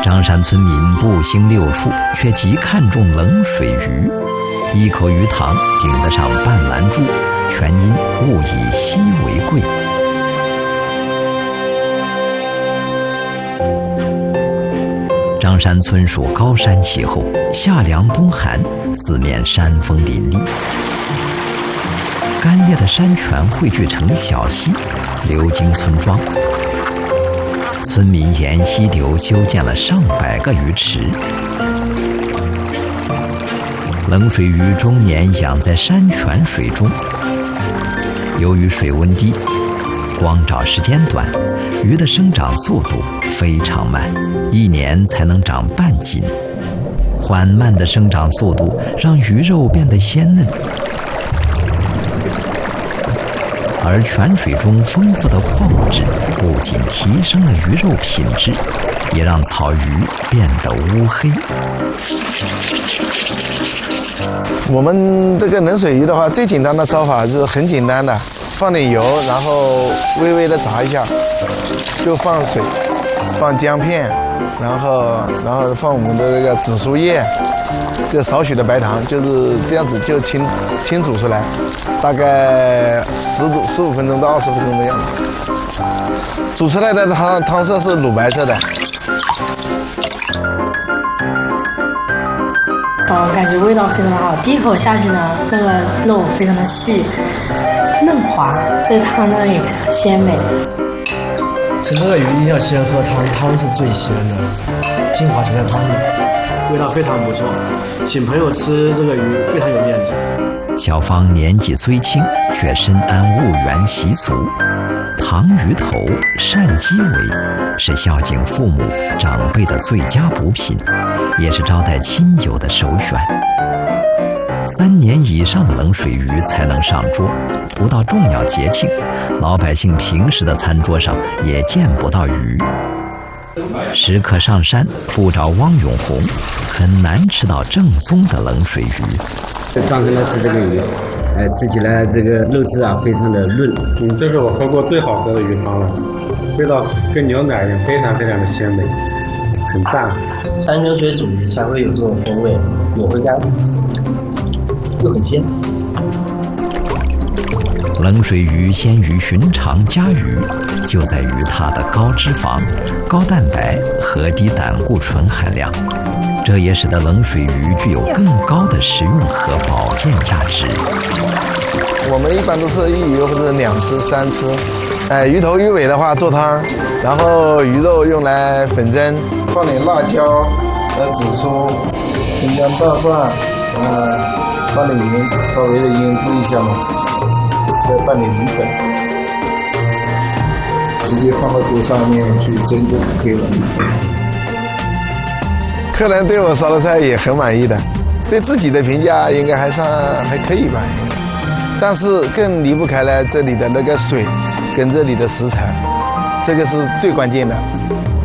张山村民不兴六畜，却极看重冷水鱼。一口鱼塘顶得上半篮珠，全因物以稀为贵。张山村属高山气候，夏凉冬寒，四面山峰林立。干裂的山泉汇聚成小溪，流经村庄。村民沿溪流修建了上百个鱼池。冷水鱼终年养在山泉水中，由于水温低，光照时间短，鱼的生长速度非常慢，1年才能长半斤。缓慢的生长速度让鱼肉变得鲜嫩，而泉水中丰富的矿物质不仅提升了鱼肉品质，也让草鱼变得乌黑。 我们这个冷水鱼的话，最简单的烧法是很简单的，放点油，然后微微的炸一下，就放水，放姜片，然后放我们的这个紫苏叶，这少许的白糖，就是这样子就清煮出来，大概15分钟到20分钟的样子。煮出来的汤色是乳白色的。 感觉味道非常的好，第一口下去呢，那个肉非常的细嫩滑，这汤呢也非常鲜美。 吃这个鱼一定要先喝汤，汤是最鲜的，精华全在汤里，味道非常不错。请朋友吃这个鱼非常有面子。 小芳年纪虽轻，却深谙物源习俗。糖鱼头、鳝鸡尾是孝敬父母长辈的最佳补品，也是招待亲友的首选。3年以上的冷水鱼才能上桌，不到重要节庆，老百姓平时的餐桌上也见不到鱼。食客上山不找汪永红，很难吃到正宗的冷水鱼。 张哥来吃这个鱼，吃起来这个肉质啊非常的润。 这是我喝过最好喝的鱼汤了，味道跟牛奶一样，非常非常的鲜美，很赞。 山泉水煮鱼才会有这种风味，也会干，又很鲜。 冷水鱼鲜于寻常家鱼，就在于它的高脂肪、高蛋白和低胆固醇含量，这也使得冷水鱼具有更高的食用和保健价值。 我们一般都是1鱼或者2吃、3吃。鱼头鱼尾的话做汤，然后鱼肉用来粉蒸，放点辣椒、紫苏、生姜、大蒜，放点盐，稍微的腌制一下嘛，再放点米粉，直接放到锅上面去蒸就是可以了。客人对我烧的菜也很满意的，对自己的评价应该还可以吧。但是更离不开了这里的那个水跟这里的食材，这个是最关键的。